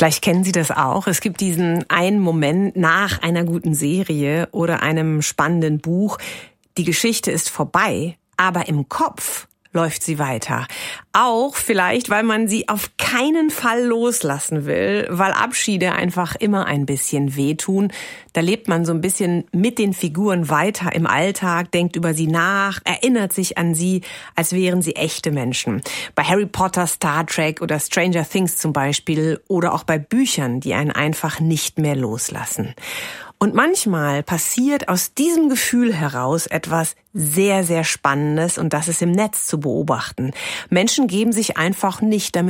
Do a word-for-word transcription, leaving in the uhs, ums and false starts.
Vielleicht kennen Sie das auch. Es gibt diesen einen Moment nach einer guten Serie oder einem spannenden Buch. Die Geschichte ist vorbei, aber im Kopf läuft sie weiter. Auch vielleicht, weil man sie auf keinen Fall loslassen will, weil Abschiede einfach immer ein bisschen wehtun. Da lebt man so ein bisschen mit den Figuren weiter im Alltag, denkt über sie nach, erinnert sich an sie, als wären sie echte Menschen. Bei Harry Potter, Star Trek oder Stranger Things zum Beispiel oder auch bei Büchern, die einen einfach nicht mehr loslassen. Und manchmal passiert aus diesem Gefühl heraus etwas sehr, sehr Spannendes und das ist im Netz zu beobachten. Menschen geben sich einfach nicht damit